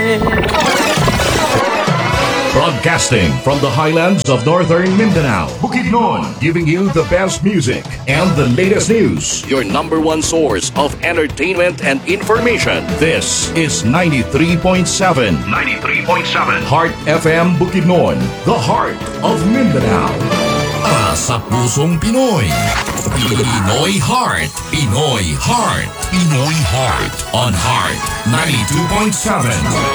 Broadcasting from the highlands of northern Mindanao, Bukidnon, giving you the best music and the latest news. Your number one source of entertainment and information. This is 93.7. 93.7. Heart FM Bukidnon, the heart of Mindanao. Sa pusong Pinoy. Pinoy Heart. Pinoy Heart. Pinoy Heart. On Heart 92.7.